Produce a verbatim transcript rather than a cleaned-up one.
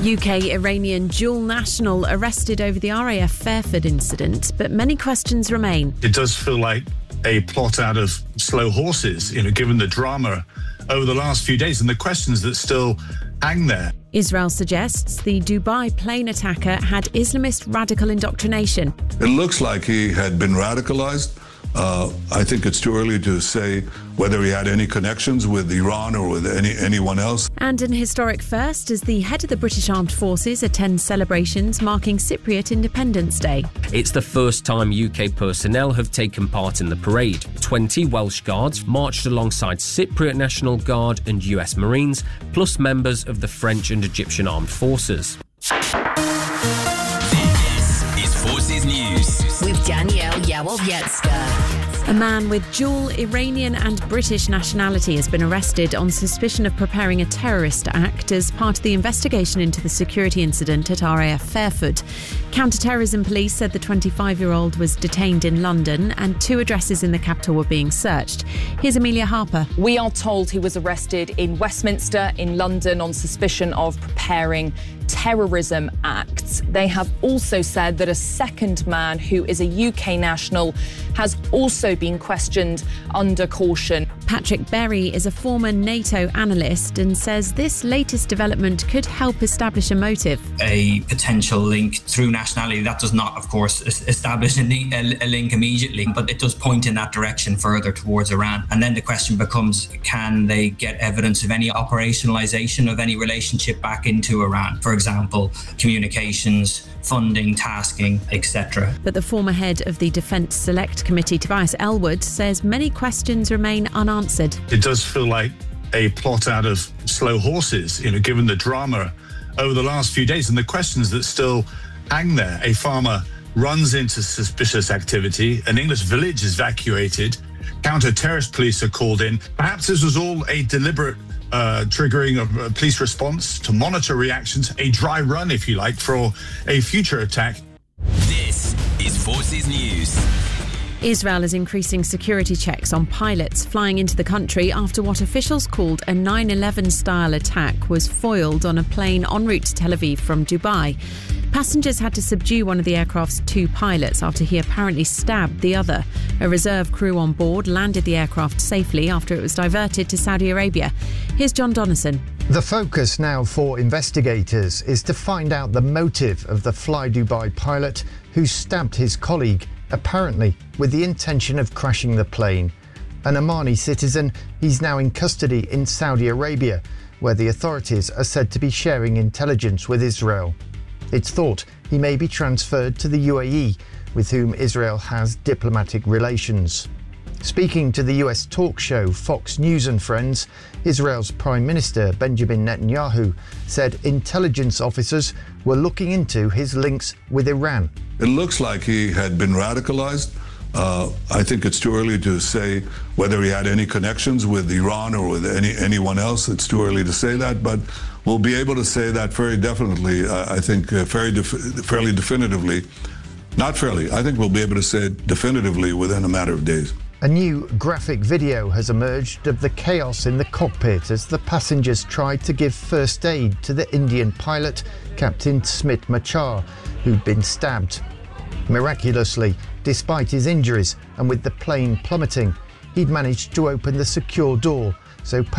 U K-Iranian dual national arrested over the R A F Fairford incident, but many questions remain. It does feel like a plot out of slow horses, you know, given the drama over the last few days and the questions that still hang there. Israel suggests the Dubai plane attacker had Islamist radical indoctrination. It looks like he had been radicalized. Uh, I think it's too early to say whether he had any connections with Iran or with any anyone else. And an historic first as the head of the British Armed Forces attends celebrations marking Cypriot Independence Day. It's the first time U K personnel have taken part in the parade. twenty Welsh Guards marched alongside Cypriot National Guard and U S Marines, plus members of the French and Egyptian Armed Forces. This is Forces News with Danielle Yawowiecka. A man with dual Iranian and British nationality has been arrested on suspicion of preparing a terrorist act as part of the investigation into the security incident at R A F Fairford. Counter-terrorism police said the twenty-five-year-old was detained in London and two addresses in the capital were being searched. Here's Amelia Harper. We are told he was arrested in Westminster in London on suspicion of preparing terrorism acts. They have also said that a second man who is a U K national has also been questioned under caution. Patrick Berry is a former NATO analyst and says this latest development could help establish a motive. A potential link through nationality, that does not, of course, establish a link immediately, but it does point in that direction further towards Iran. And then the question becomes, can they get evidence of any operationalization of any relationship back into Iran? For example, communications, funding, tasking, et cetera. But the former head of the Defence Select Committee, Tobias Ellwood, says many questions remain unanswered. It does feel like a plot out of slow horses, you know, given the drama over the last few days and the questions that still hang there. A farmer runs into suspicious activity, an English village is evacuated, counter-terrorist police are called in. Perhaps this was all a deliberate Uh, triggering a, a police response to monitor reactions, a dry run, if you like, for a future attack. This is Forces News. Israel is increasing security checks on pilots flying into the country after what officials called a nine eleven style attack was foiled on a plane en route to Tel Aviv from Dubai. Passengers had to subdue one of the aircraft's two pilots after he apparently stabbed the other. A reserve crew on board landed the aircraft safely after it was diverted to Saudi Arabia. Here's John Donnison. The focus now for investigators is to find out the motive of the Fly Dubai pilot who stabbed his colleague, apparently with the intention of crashing the plane. An Omani citizen, he's now in custody in Saudi Arabia, where the authorities are said to be sharing intelligence with Israel. It's thought he may be transferred to the U A E, with whom Israel has diplomatic relations. Speaking to the U S talk show Fox News and Friends, Israel's Prime Minister Benjamin Netanyahu said intelligence officers were looking into his links with Iran. It looks like he had been radicalized. Uh, I think it's too early to say whether he had any connections with Iran or with any anyone else. It's too early to say that, but we'll be able to say that very definitely, uh, I think uh, very def- fairly definitively. Not fairly, I think we'll be able to say it definitively within a matter of days. A new graphic video has emerged of the chaos in the cockpit as the passengers tried to give first aid to the Indian pilot, Captain Smit Machar, who'd been stabbed. Miraculously, despite his injuries and with the plane plummeting, he'd managed to open the secure door so